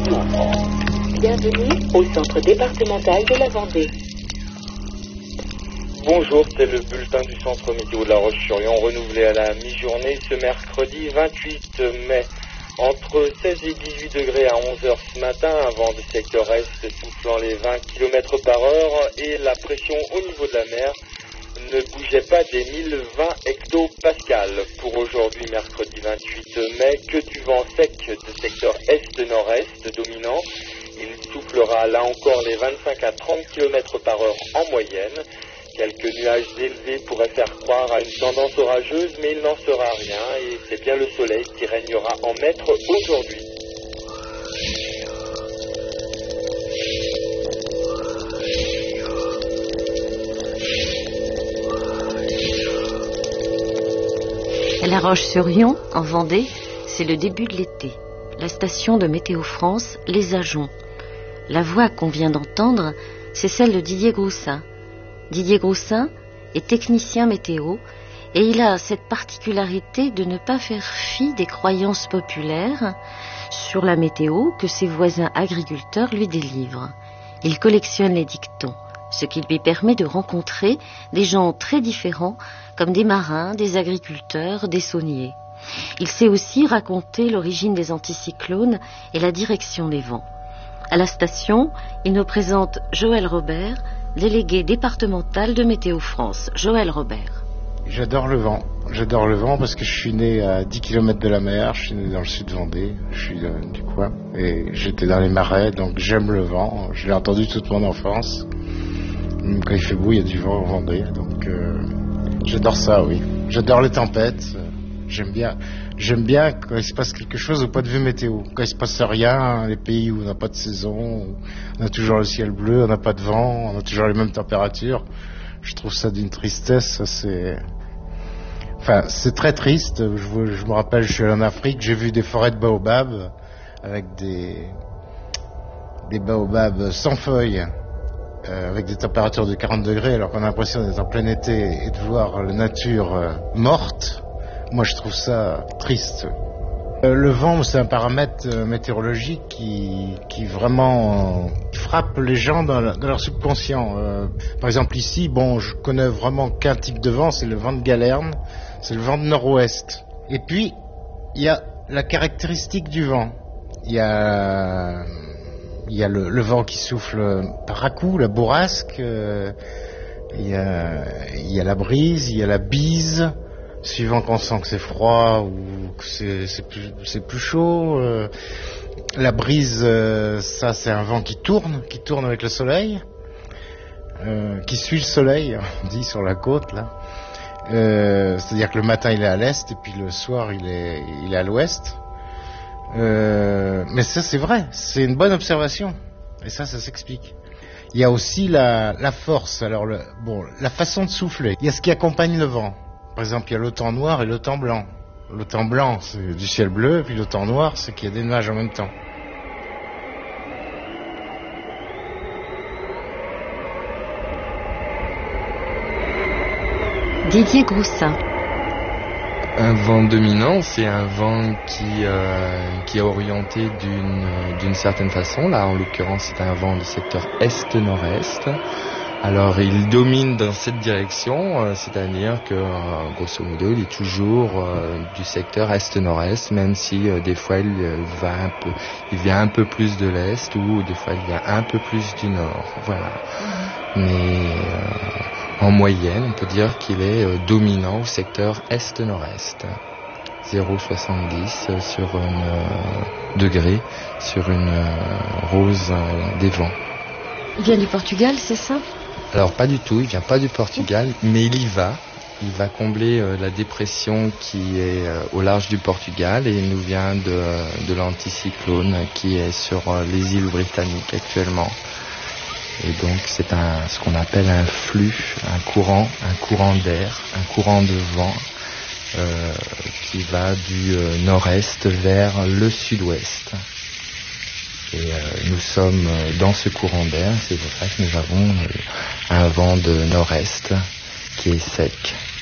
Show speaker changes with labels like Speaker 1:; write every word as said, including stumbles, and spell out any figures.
Speaker 1: partout en France. Bienvenue au centre départemental de la Vendée.
Speaker 2: Bonjour, c'est le bulletin du centre météo de La Roche-sur-Yon renouvelé à la mi-journée ce mercredi vingt-huit mai. Entre seize et dix-huit degrés à onze heures ce matin, un vent du secteur est soufflant les vingt kilomètres par heure et la pression au niveau de la mer ne bougeait pas des mille vingt hectopascales. Pour aujourd'hui, mercredi vingt-huit mai, que du vent sec de secteur est-nord-est dominant. Il soufflera là encore les vingt-cinq à trente kilomètres par heure en moyenne. Quelques nuages élevés pourraient faire croire à une tendance orageuse, mais il n'en sera rien et c'est bien le soleil qui régnera en maître aujourd'hui.
Speaker 3: La Roche-sur-Yon, en Vendée, c'est le début de l'été. La station de Météo France, Les Ajoncs. La voix qu'on vient d'entendre, c'est celle de Didier Groussin. Didier Groussin est technicien météo et il a cette particularité de ne pas faire fi des croyances populaires sur la météo que ses voisins agriculteurs lui délivrent. Il collectionne les dictons, ce qui lui permet de rencontrer des gens très différents comme des marins, des agriculteurs, des sauniers. Il sait aussi raconter l'origine des anticyclones et la direction des vents. À la station, il nous présente Joël Robert, délégué départemental de Météo France. Joël Robert.
Speaker 4: J'adore le vent. J'adore le vent parce que je suis né à dix kilomètres de la mer, je suis né dans le sud Vendée, je suis euh, du coin, et j'étais dans les marais, donc j'aime le vent. Je l'ai entendu toute mon enfance. Même quand il fait beau, il y a du vent en Vendée, donc euh, j'adore ça, oui. J'adore les tempêtes. J'aime bien, j'aime bien quand il se passe quelque chose au point de vue météo. Quand il se passe rien, les pays où on n'a pas de saison, où on a toujours le ciel bleu, on n'a pas de vent, on a toujours les mêmes températures. Je trouve ça d'une tristesse. C'est, enfin, c'est très triste. Je, je me rappelle, je suis allé en Afrique, j'ai vu des forêts de baobabs avec des des baobabs sans feuilles, euh, avec des températures de quarante degrés, alors qu'on a l'impression d'être en plein été et de voir la nature euh, morte. Moi, je trouve ça triste. Euh, le vent, c'est un paramètre euh, météorologique qui, qui vraiment euh, frappe les gens dans, la, dans leur subconscient. Euh, par exemple, ici, bon, je connais vraiment qu'un type de vent, c'est le vent de Galerne, c'est le vent de nord-ouest. Et puis, il y a la caractéristique du vent. Il y a, il y a le, le vent qui souffle par à-coups, la bourrasque. Euh, il y a, il y a la brise, il y a la bise. Suivant qu'on sent que c'est froid ou que c'est, c'est, plus, c'est plus chaud. Euh, la brise, euh, ça c'est un vent qui tourne, qui tourne avec le soleil, euh, qui suit le soleil, on dit sur la côte là. Euh, c'est-à-dire que le matin il est à l'est et puis le soir il est, il est à l'ouest. Euh, mais ça c'est vrai, c'est une bonne observation et ça, ça s'explique. Il y a aussi la, la force, alors le, bon, la façon de souffler. Il y a ce qui accompagne le vent. Par exemple, il y a le temps noir et le temps blanc. Le temps blanc, c'est du ciel bleu, et puis le temps noir, c'est qu'il y a des nuages en même temps.
Speaker 3: Didier Groussin.
Speaker 5: Un vent dominant, c'est un vent qui, euh, qui est orienté d'une, d'une certaine façon. Là, en l'occurrence, c'est un vent du secteur est-nord-est. Alors il domine dans cette direction, euh, c'est-à-dire que euh, grosso modo il est toujours euh, du secteur est-nord-est, même si euh, des fois il euh, va un peu, il vient un peu plus de l'est ou des fois il vient un peu plus du nord, voilà. Mais euh, en moyenne, on peut dire qu'il est euh, dominant au secteur est-nord-est. zéro virgule soixante-dix sur une euh, degré sur une euh, rose euh, des vents.
Speaker 3: Il vient du Portugal, c'est ça ?
Speaker 5: Alors pas du tout, il vient pas du Portugal, mais il y va. Il va combler euh, la dépression qui est euh, au large du Portugal et il nous vient de, de l'anticyclone qui est sur euh, les îles britanniques actuellement. Et donc c'est un, ce qu'on appelle un flux, un courant, un courant d'air, un courant de vent euh, qui va du euh, nord-est vers le sud-ouest. Et euh, nous sommes dans ce courant d'air, c'est pour ça que nous avons euh, un vent de nord-est qui est sec.